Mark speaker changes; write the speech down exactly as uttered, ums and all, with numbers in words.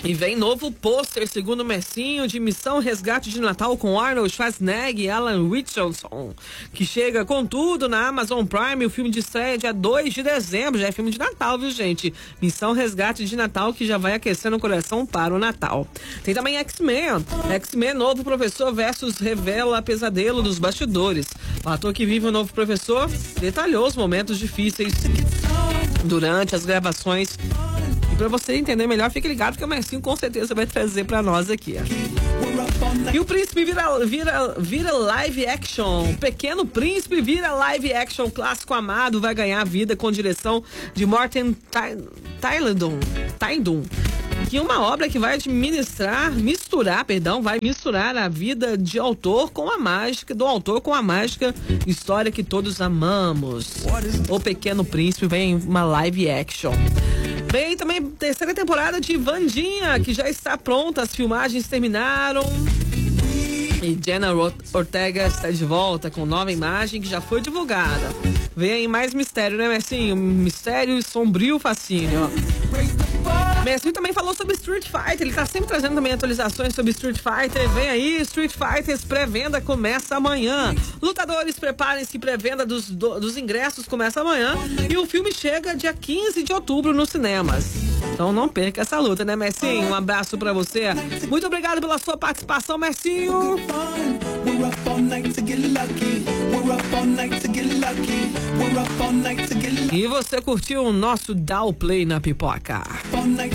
Speaker 1: E vem novo pôster, segundo o Messinho, de Missão Resgate de Natal com Arnold Schwarzenegger e Alan Richardson, que chega com tudo na Amazon Prime. O filme de estreia dia dois de dezembro, já é filme de Natal, viu, gente? Missão Resgate de Natal, que já vai aquecendo o coração para o Natal. Tem também X-Men. X-Men Novo Professor versus revela pesadelo dos bastidores. O ator que vive o novo professor detalhou os momentos difíceis durante as gravações. E pra você entender melhor, fique ligado que o Marcinho com certeza vai trazer pra nós aqui. E o Príncipe vira, vira, vira live action. O Pequeno Príncipe vira live action. Clássico amado vai ganhar vida com direção de Morten Tyndon. Tyndon. Que é uma obra que vai administrar, misturar, perdão, vai misturar a vida de autor com a mágica, do autor com a mágica história que todos amamos. O Pequeno Príncipe vem uma live action. Vem também terceira temporada de Wandinha, que já está pronta, as filmagens terminaram. E Jenna Ortega está de volta com nova imagem que já foi divulgada. Vem aí mais mistério, né, Messinho? Mistério e sombrio fascínio, ó. Messinho também falou sobre Street Fighter, ele tá sempre trazendo também atualizações sobre Street Fighter. Vem aí, Street Fighter, pré-venda começa amanhã. Lutadores, preparem-se, pré-venda dos, do, dos ingressos começa amanhã. E o filme chega dia quinze de outubro nos cinemas. Então não perca essa luta, né, Messinho? Um abraço pra você. Muito obrigado pela sua participação, Messinho. E você curtiu o nosso Downplay na pipoca?